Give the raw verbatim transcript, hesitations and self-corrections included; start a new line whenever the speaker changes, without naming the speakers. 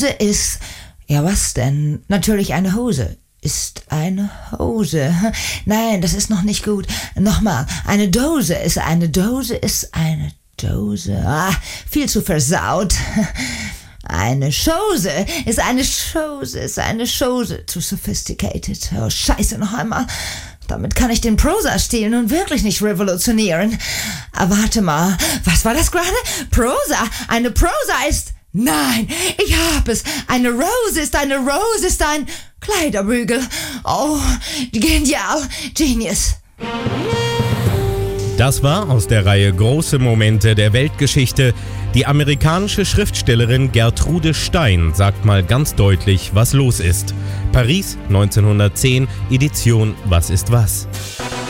ist... Ja, was denn? Natürlich eine Hose. Ist eine Hose. Nein, das ist noch nicht gut. Nochmal. Eine Dose ist eine Dose ist eine Dose. Ah, viel zu versaut. Eine Chose ist eine Chose ist eine Chose. Too sophisticated. Oh, scheiße, noch einmal. Damit kann ich den Prosa-Stil nun wirklich nicht revolutionieren. Aber warte mal, was war das gerade? Prosa? Eine Prosa ist... Nein, ich hab es. Eine Rose ist eine Rose ist ein Kleiderbügel. Oh, genial. Genius.
Das war aus der Reihe Große Momente der Weltgeschichte. Die amerikanische Schriftstellerin Gertrude Stein sagt mal ganz deutlich, was los ist. Paris neunzehnhundertzehn, Edition Was ist was.